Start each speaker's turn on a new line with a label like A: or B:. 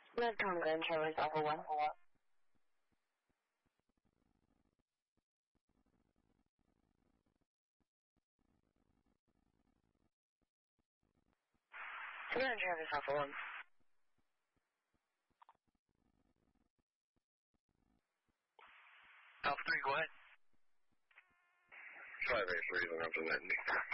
A: Live Tom Grand Trailers Alpha 1. Grand Trailers Alpha 1.
B: Alpha 3, go ahead.
C: 583 is an up to that.